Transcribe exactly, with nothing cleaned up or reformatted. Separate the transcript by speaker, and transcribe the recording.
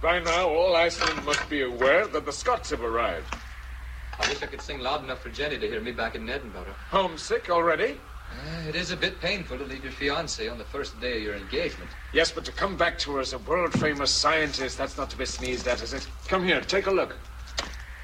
Speaker 1: By now, all Iceland must be aware that the Scots have arrived.
Speaker 2: I wish I could sing loud enough for Jenny to hear me back in Edinburgh.
Speaker 1: Homesick already?
Speaker 2: Uh, it is a bit painful to leave your fiancée on the first day of your engagement.
Speaker 1: Yes, but to come back to her as a world-famous scientist, that's not to be sneezed at, is it? Come here, take a look.